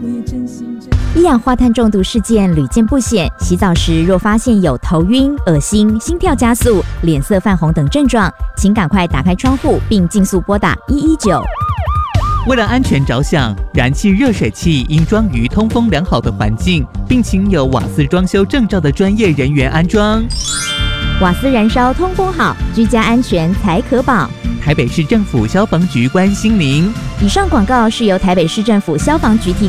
一氧化碳中毒事件屡见不鲜，洗澡时若发现有头晕、恶心、心跳加速、脸色泛红等症状，请赶快打开窗户并尽速拨打119。 为了安全着想，燃气热水器应装于通风良好的环境，并请有瓦斯装修证照的专业人员安装。 瓦斯燃烧通风好，居家安全才可保。 台北市政府消防局关心您。 以上广告是由台北市政府消防局提供。